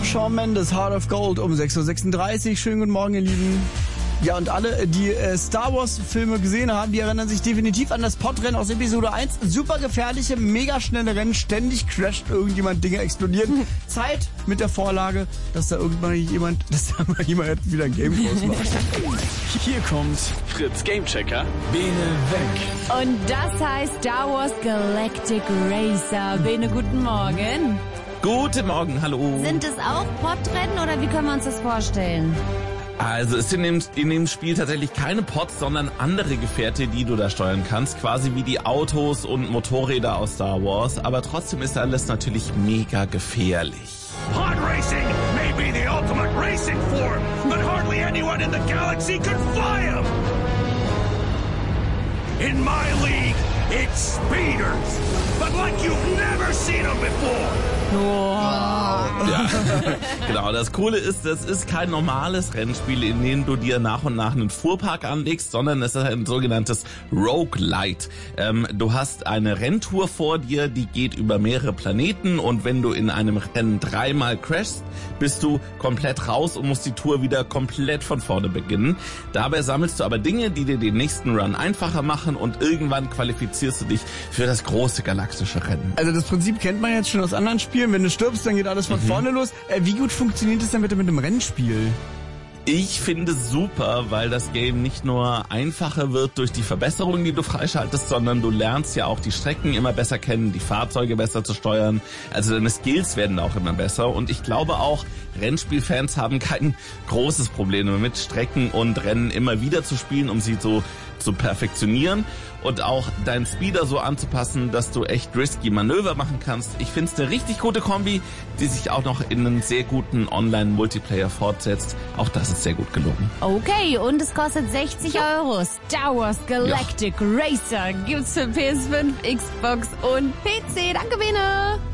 Shawn Mendes, Heart of Gold um 6.36 Uhr. Schönen guten Morgen, ihr Lieben. Ja, und alle, die Star Wars Filme gesehen haben, die erinnern sich definitiv an das Podrennen aus Episode 1. Super gefährliche, mega schnelle Rennen, ständig crasht irgendjemand, Dinge explodieren. Zeit mit der Vorlage, dass da mal jemand wieder ein Game draus macht. Hier kommt Fritz Gamechecker. Bene weg. Und das heißt Star Wars Galactic Racer. Bene, guten Morgen. Guten Morgen, hallo. Sind es auch Podrennen oder wie können wir uns das vorstellen? Also es sind in dem Spiel tatsächlich keine Pods, sondern andere Gefährte, die du da steuern kannst. Quasi wie die Autos und Motorräder aus Star Wars. Aber trotzdem ist alles natürlich mega gefährlich. Pod racing may be the ultimate racing form, but hardly anyone in the galaxy could fly them. In my league, it's speeders, but like you've never seen them before. Ja, genau. Das Coole ist, das ist kein normales Rennspiel, in dem du dir nach und nach einen Fuhrpark anlegst, sondern es ist ein sogenanntes Roguelite. Du hast eine Renntour vor dir, die geht über mehrere Planeten und wenn du in einem Rennen 3-mal crashst, bist du komplett raus und musst die Tour wieder komplett von vorne beginnen. Dabei sammelst du aber Dinge, die dir den nächsten Run einfacher machen und irgendwann qualifizierst du dich für das große galaktische Rennen. Also das Prinzip kennt man jetzt schon aus anderen Spielen. Wenn du stirbst, dann geht alles von vorne los. Wie gut funktioniert es denn bitte mit dem Rennspiel? Ich finde es super, weil das Game nicht nur einfacher wird durch die Verbesserungen, die du freischaltest, sondern du lernst ja auch die Strecken immer besser kennen, die Fahrzeuge besser zu steuern. Also deine Skills werden auch immer besser. Und ich glaube auch, Rennspielfans haben kein großes Problem damit, Strecken und Rennen immer wieder zu spielen, um sie so zu perfektionieren und auch deinen Speeder so anzupassen, dass du echt risky Manöver machen kannst. Ich finde es eine richtig gute Kombi, die sich auch noch in einen sehr guten Online-Multiplayer fortsetzt. Auch das ist sehr gut gelungen. Okay, und es kostet 60 €. Star Wars Galactic Racer gibt's für PS5, Xbox und PC. Danke, Bene.